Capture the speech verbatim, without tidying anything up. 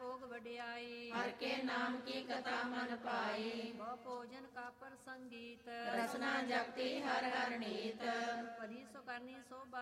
ਭੋਗ ਵਡਿਆਈ। ਹਰ ਕੇ ਨਾਮ ਕੀ ਕਥਾ ਮਨ ਪਾਈ। ਬਹੁ ਭੋਜਨ ਕਾ ਪ੍ਰਸੰਗੀਤ। ਰਸਨਾ ਜਪਤੀ ਹਰ ਹਰ ਨੀਤ। ਭਲੀ ਸੋ ਕਰਨੀ ਸੋ